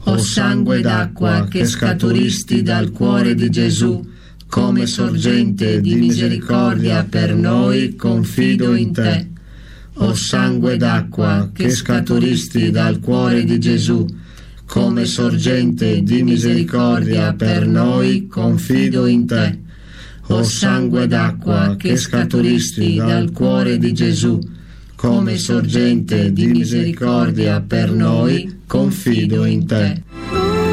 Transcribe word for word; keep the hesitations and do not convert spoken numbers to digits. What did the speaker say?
O sangue d'acqua che scaturisti dal cuore di Gesù, come sorgente di misericordia per noi, confido in te. O sangue d'acqua che scaturisti dal cuore di Gesù, come sorgente di misericordia per noi, confido in te. O sangue d'acqua che scaturisti dal cuore di Gesù, come sorgente di misericordia per noi, confido in te.